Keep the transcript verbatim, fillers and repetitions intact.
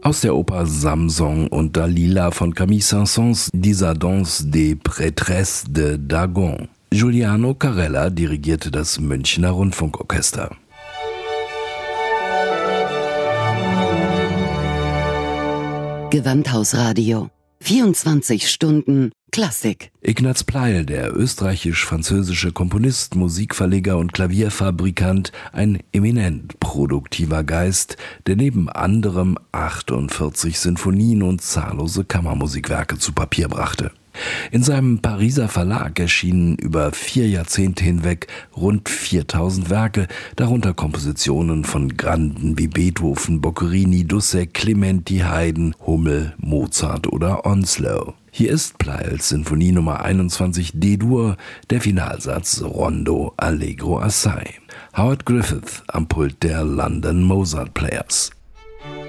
Aus der Oper Samson und Dalila von Camille Saint-Saëns Dieser Danse des Prêtresses de Dagon. Giuliano Carella dirigierte das Münchner Rundfunkorchester. Gewandhausradio. vierundzwanzig Stunden Klassik. Ignaz Pleil, der österreichisch-französische Komponist, Musikverleger und Klavierfabrikant, ein eminent produktiver Geist, der neben anderem achtundvierzig Sinfonien und zahllose Kammermusikwerke zu Papier brachte. In seinem Pariser Verlag erschienen über vier Jahrzehnte hinweg rund viertausend Werke, darunter Kompositionen von Granden wie Beethoven, Boccherini, Dussek, Clementi, Haydn, Hummel, Mozart oder Onslow. Hier ist Pleils Sinfonie Nummer einundzwanzig D-Dur, der Finalsatz Rondo Allegro Assai. Howard Griffith am Pult der London Mozart Players.